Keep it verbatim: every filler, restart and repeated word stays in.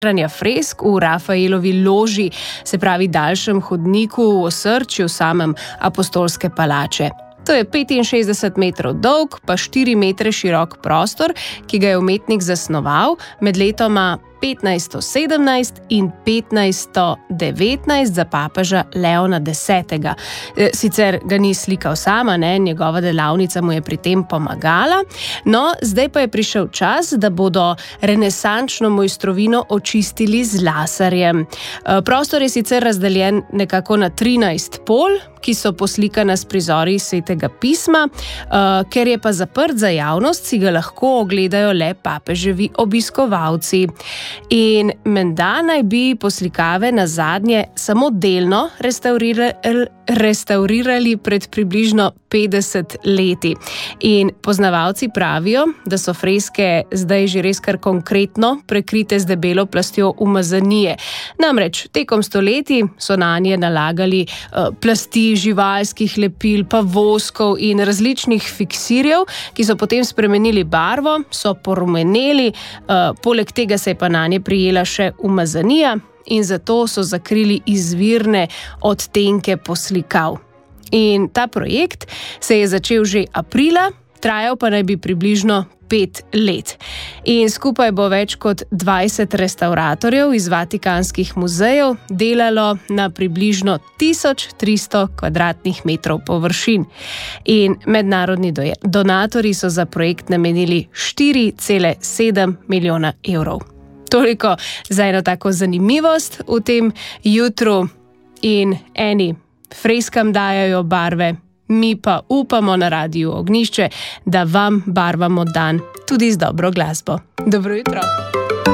fresk v Rafaelovi loži, se pravi daljšem hodniku v osrčju samem Apostolske palače. To je petinšestdeset metrov dolg, pa štiri metre širok prostor, ki ga je umetnik zasnoval med letoma petnajststo sedemnajst in petnajststo devetnajst za papeža Leona desetega. Sicer ga ni slikal sama, ne, njegova delavnica mu je pri tem pomagala. No, zdaj pa je prišel čas, da bodo renesančno mojstrovino očistili z laserjem. Prostor je sicer razdeljen nekako na trinajst pol, ki so poslikana s prizori Svetega pisma, ker je pa zaprt za javnost, si ga lahko ogledajo le papeževi obiskovalci. In menda naj bi poslikave na zadnje samo delno restaurirali, restaurirali pred približno petdeset leti. In poznavalci pravijo, da so freske zdaj že res kar konkretno prekrite z debelo plastjo umazanije. Namreč tekom stoletij so nanje nalagali uh, plasti živalskih lepil, pa voskov in različnih fiksirjev, ki so potem spremenili barvo, so porumeneli, uh, poleg tega se je pa nanje prijela še umazanija in zato so zakrili izvirne odtenke poslikav. In ta projekt se je začel že aprila, trajal pa naj bi približno pet let. In skupaj bo več kot dvajset restauratorjev iz vatikanskih muzejev delalo na približno tisoč tristo kvadratnih metrov površin. In mednarodni donatorji so za projekt namenili štiri cele sedem milijona evrov. Toliko za eno tako zanimivost v tem jutru. In eni freskam dajajo barve, mi pa upamo na Radiu Ognjišče, da vam barvamo dan tudi z dobro glasbo. Dobro jutro!